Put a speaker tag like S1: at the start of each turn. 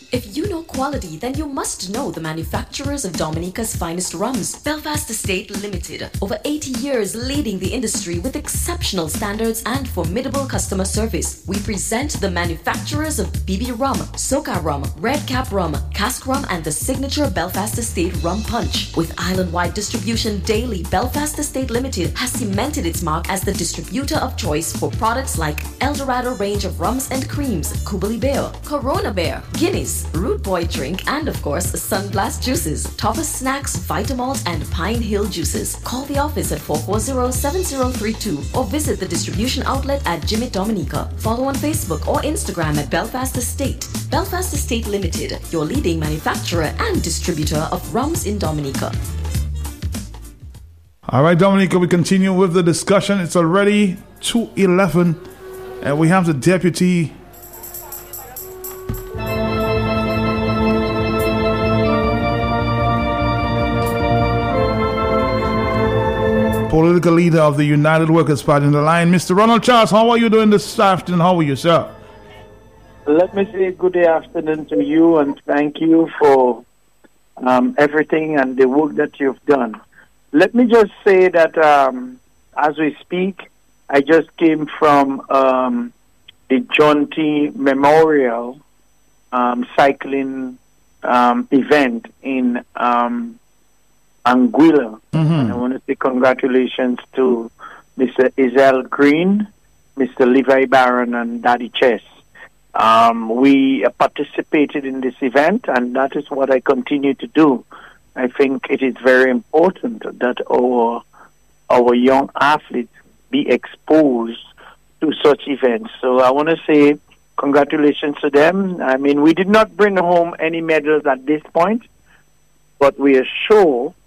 S1: If you know quality, then you must know the manufacturers of Dominica's finest rums. Belfast Estate Limited, over 80 years leading the industry with exceptional standards and formidable customer service. We present the manufacturers of BB Rum, Soca Rum, Red Cap Rum, Cask Rum, and the signature Belfast Estate Rum Punch. With island-wide distribution daily, Belfast Estate Limited has cemented its mark as the distributor of choice for products like Eldorado range of rums and creams, Kubali Bear, Corona Bear, Guinness, Root Boy Drink, and of course, Sunblast Juices, Topper Snacks, Vitamalt, and Pine Hill Juices. Call the office at 440-7032 or visit the distribution outlet at Jimmy Dominica. Follow on Facebook or Instagram at Belfast Estate. Belfast Estate Limited, your leading manufacturer and distributor of rums in Dominica.
S2: All right, Dominica, we continue with the discussion. It's already 2:11, and we have the deputy political leader of the United Workers' Party in the line. Mr. Ronald Charles, how are you doing this afternoon? How are you, sir?
S3: Let me say good afternoon to you and thank you for everything and the work that you've done. Let me just say that as we speak, I just came from the John T. Memorial cycling event in Anguilla. And I want to say congratulations to Mr. Isel Green, Mr. Levi Barron, and Daddy Chess. We participated in this event, and that is what I continue to do. I think it is very important that our young athletes be exposed to such events. So I want to say congratulations to them. I mean, we did not bring home any medals at this point, but we are sure